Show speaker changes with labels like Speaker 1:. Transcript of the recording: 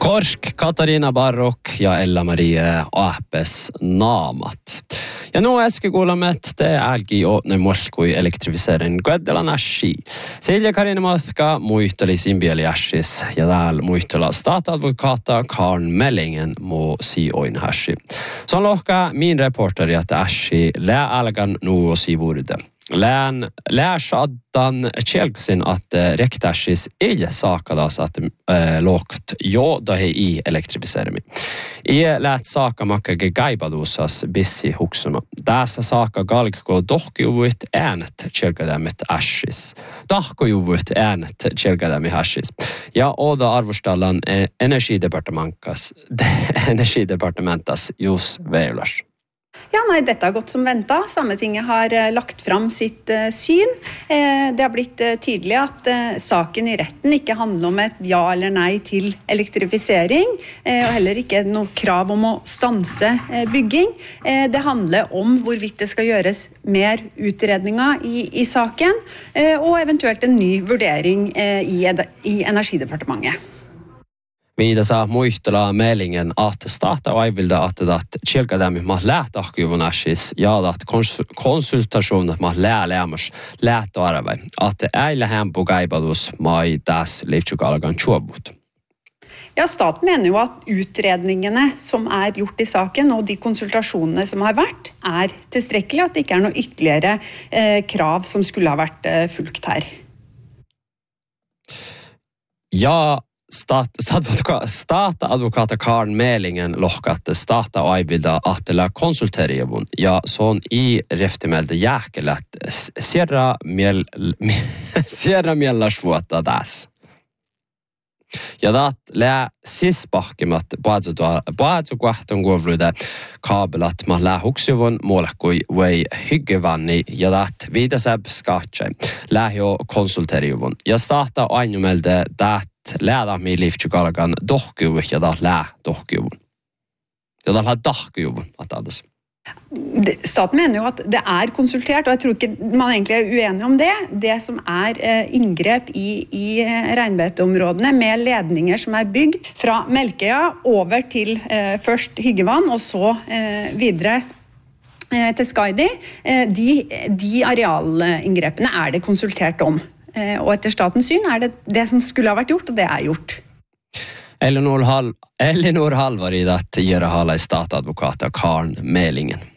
Speaker 1: Korsk, Katarina Barrock ja Ella Marie Aapes naamat. Ja nu äsken kuulemme, te älki åtne molkui elektrifiseren Göddelan ässi. Silja Karina Matka muisteli simbieli ässis ja täällä muistella statadvokata Karn Mellingen mo si oin ässi. Så lohka min reporteri att ässi lää algan nu si vurde. Lää shaddan tjelksin att rektässis ei saakadas att lokt jo dahi i elektrifisermi. I läät saaka makka gaibadussas bissi huksuma. Tässä saaka galkko dohkujuvut äänet tjelkadämmet ässis. Tahkojuvut äänet tjelkadämmi ässis. Ja oda arvostallan energidepartementas Jos Veilars.
Speaker 2: Ja, nei, dette har gått som ventet. Sametinget har lagt fram sitt syn. Det har blitt tydelig at saken i retten ikke handler om et ja eller nei til elektrifisering, og heller ikke noe krav om å stanse bygging. Det handler om hvorvidt det skal gjøres mer utredninger i saken, og eventuelt en ny vurdering i Energidepartementet.
Speaker 1: Vidare sa muistella Mellingen att starta och vilda att tjälka dem med lätahkuvonashis ja att konsultation med lämors lätt arbete att eile hem på gaibados mai das livsjugalgan chobut.
Speaker 2: Ja, staten mener jo at utredningene som gjort i saken og de konsultasjonene som har vært tilstrekkelig, at det ikke noe ytterligere krav som skulle ha vært fulgt her.
Speaker 1: Ja, Statadvokata Karn Mellingen lohkatte stata aibilda attela konsulterievun ja sån i reftimelde jäkelet Sierra Miellarsvuota das. Ja dat lä sisbahkemat baadzu kohton guovlude kabelat ma lä huksuvun molekui vei hyggevanni ja dat vidaseb skatse lä jo konsulterievun ja stata ainumelde dat läda mi livsjugalgan dohkuvu ja da lä dohkuvun. Ja da lä dohkuvun at andes.
Speaker 2: Staten mener jo at det konsultert, og jeg tror ikke man egentlig uenig om det. Det som inngrep i regnbeteområdene med ledninger som bygd fra Melkøya over til først Hyggevann og så videre til Skaidi, de arealinngrepene det konsultert om. Og etter statens syn det som skulle ha vært gjort, og det gjort.
Speaker 1: Elinor Halvar i det gjør hala i statadvokata Karn Mellingen.